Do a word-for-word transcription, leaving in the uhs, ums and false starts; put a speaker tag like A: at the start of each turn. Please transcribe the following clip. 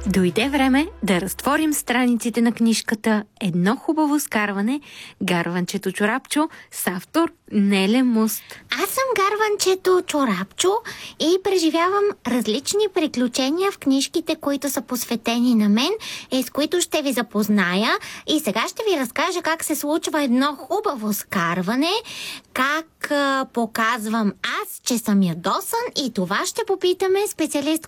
A: Дойде време да разтворим страниците на книжката "Едно хубаво скарване", Гарванчето Чорапчо с автор Неля Муст.
B: Аз съм Гарванчето Чорапчо и преживявам различни приключения в книжките, които са посветени на мен и с които ще ви запозная. И сега ще ви разкажа как се случва едно хубаво скарване, как а, показвам аз, че съм ядосан, и това ще попитаме специалист